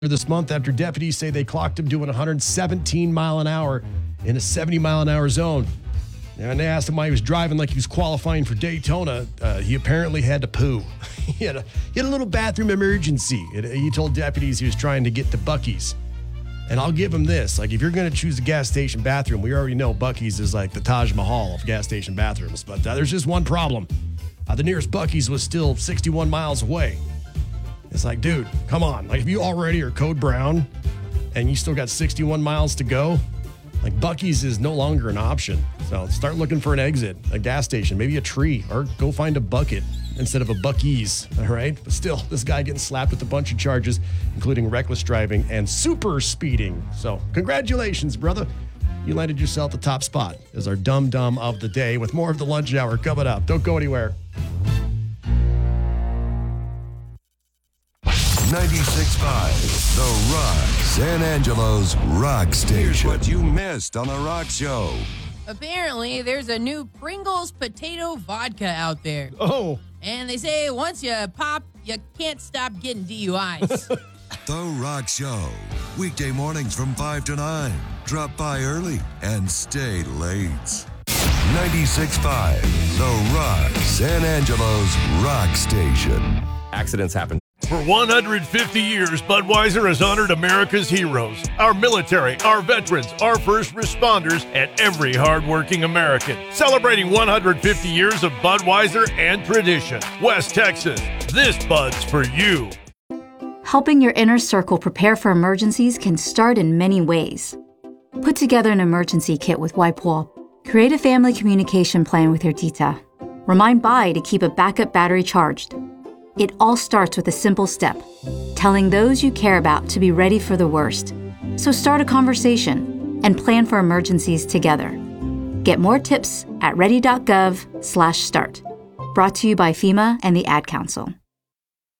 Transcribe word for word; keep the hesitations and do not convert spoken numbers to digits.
this month after deputies say they clocked him doing one hundred seventeen mile an hour in a seventy mile an hour zone. And they asked him why he was driving like he was qualifying for Daytona. Uh, he apparently had to poo. he, had a, he had a little bathroom emergency. It, he told deputies he was trying to get to Buc-ee's. And I'll give him this. Like, if you're going to choose a gas station bathroom, we already know Buc-ee's is like the Taj Mahal of gas station bathrooms. But uh, there's just one problem. Uh, the nearest Buc-ee's was still sixty-one miles away. It's like, dude, come on. Like, if you already are code brown and you still got sixty-one miles to go, like, Buc-ee's is no longer an option. So start looking for an exit, a gas station, maybe a tree, or go find a bucket instead of a Buc-ee's, all right? But still, this guy getting slapped with a bunch of charges, including reckless driving and super speeding. So congratulations, brother. You landed yourself the top spot as our dumb dumb of the day with more of the lunch hour coming up. Don't go anywhere. ninety-six point five, The Rock, San Angelo's rock station. Here's what you missed on The Rock Show. Apparently, there's a new Pringles potato vodka out there. Oh. And they say once you pop, you can't stop getting D U Is. The Rock Show, weekday mornings from five to nine. Drop by early and stay late. ninety-six point five, The Rock, San Angelo's rock station. Accidents happen. For one hundred fifty years, Budweiser has honored America's heroes, our military, our veterans, our first responders, and every hardworking American. Celebrating one hundred fifty years of Budweiser and tradition. West Texas, this Bud's for you. Helping your inner circle prepare for emergencies can start in many ways. Put together an emergency kit with WipeWall. Create a family communication plan with your tita. Remind Bai to keep a backup battery charged. It all starts with a simple step, telling those you care about to be ready for the worst. So start a conversation and plan for emergencies together. Get more tips at ready dot gov slash start. Brought to you by FEMA and the Ad Council.